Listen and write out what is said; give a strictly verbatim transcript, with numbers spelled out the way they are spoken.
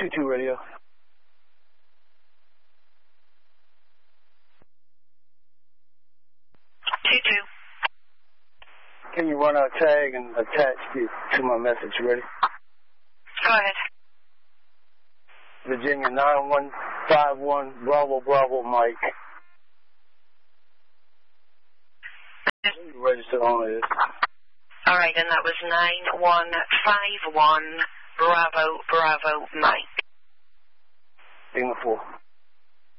two two radio. two two. Can you run our tag and attach it to my message? Ready? Go ahead. Virginia nine one five one, Bravo, Bravo, Mike. Register on it. All right, and that was nine one five one, Bravo, Bravo, Mike. Signal four.